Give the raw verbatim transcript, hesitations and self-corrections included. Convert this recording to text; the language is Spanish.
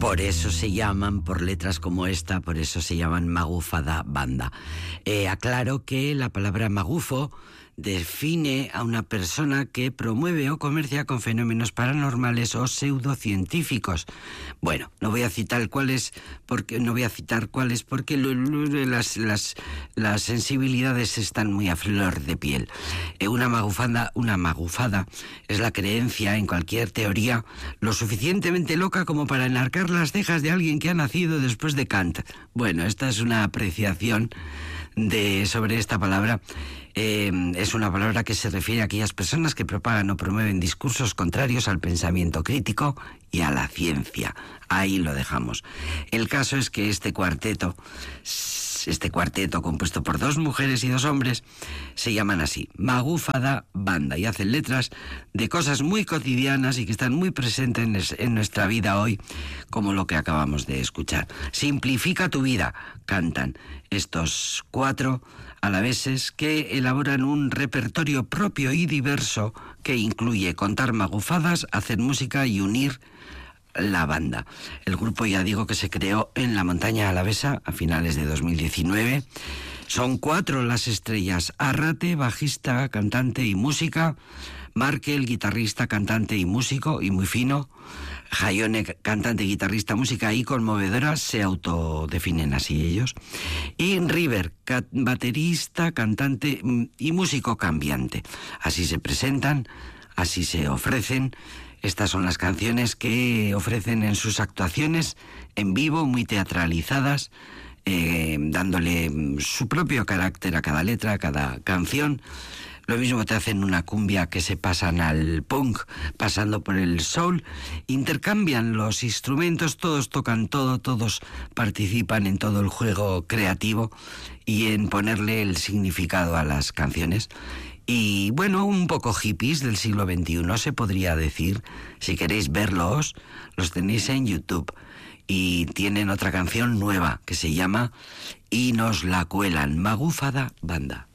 Por eso se llaman, por letras como esta, por eso se llaman Magufada Banda. Eh, aclaro que la palabra magufo define a una persona que promueve o comercia con fenómenos paranormales o pseudocientíficos. Bueno, no voy a citar cuáles, porque no voy a citar cuáles, porque lo, lo, las, las, las sensibilidades están muy a flor de piel. Eh, una magufada, una magufada es la creencia en cualquier teoría lo suficientemente loca como para enarcar las cejas de alguien que ha nacido después de Kant. Bueno, esta es una apreciación de sobre esta palabra. Eh, es una palabra que se refiere a aquellas personas que propagan o promueven discursos contrarios al pensamiento crítico y a la ciencia. Ahí lo dejamos. El caso es que este cuarteto, este cuarteto compuesto por dos mujeres y dos hombres, se llaman así, Magufada Banda, y hacen letras de cosas muy cotidianas y que están muy presentes en nuestra vida hoy, como lo que acabamos de escuchar. Simplifica tu vida, cantan estos cuatro alaveses que elaboran un repertorio propio y diverso que incluye contar magufadas, hacer música y unir la banda. El grupo, ya digo, que se creó en la montaña alavesa a finales de dos mil diecinueve. Son cuatro las estrellas: Arrate, bajista, cantante y música; Markel, guitarrista, cantante y músico, y muy fino; Jaione, cantante, guitarrista, música y conmovedora, se autodefinen así ellos; y River, baterista, cantante y músico cambiante. Así se presentan, así se ofrecen. Estas son las canciones que ofrecen en sus actuaciones en vivo, muy teatralizadas, eh, dándole su propio carácter a cada letra, a cada canción. Lo mismo te hacen una cumbia que se pasan al punk, pasando por el soul, intercambian los instrumentos, todos tocan todo, todos participan en todo el juego creativo y en ponerle el significado a las canciones. Y bueno, un poco hippies del siglo veintiuno se podría decir. Si queréis verlos, los tenéis en YouTube. Y tienen otra canción nueva que se llama Y nos la cuelan, Magufada Banda.